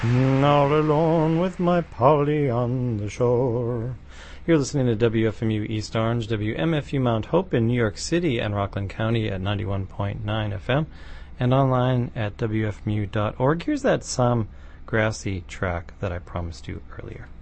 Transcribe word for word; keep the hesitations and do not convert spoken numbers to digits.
All alone with my Polly on the shore. You're listening to W F M U East Orange, W M F U Mount Hope in New York City and Rockland County at ninety-one point nine F M and online at W F M U dot org. Here's that Sam Grassi track that I promised you earlier.